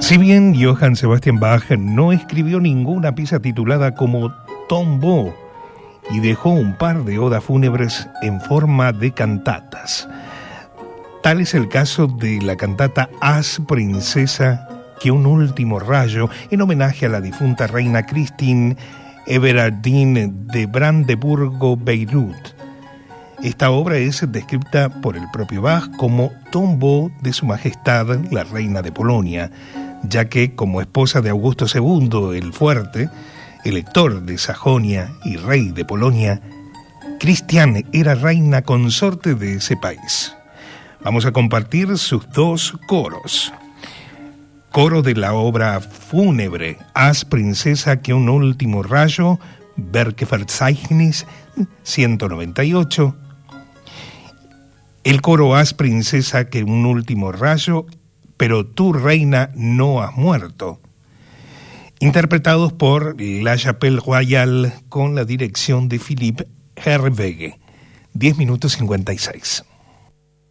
Si bien Johann Sebastian Bach no escribió ninguna pieza titulada como Tombeau y dejó un par de odas fúnebres en forma de cantatas. Tal es el caso de la cantata Haz, princesa, que un último rayo, en homenaje a la difunta reina Christine Everardine de Brandeburgo-Beirut. Esta obra es descrita por el propio Bach como Tombeau de su majestad, la reina de Polonia, ya que, como esposa de Augusto II el Fuerte, elector de Sajonia y rey de Polonia, Christiane era reina consorte de ese país. Vamos a compartir sus dos coros. Coro de la obra fúnebre Haz, princesa, que un último rayo, Werkverzeichnis 198. El coro Haz, princesa, que un último rayo, pero tú, reina, no has muerto. Interpretados por La Chapelle Royale con la dirección de Philippe Herwege. 10 minutos 56.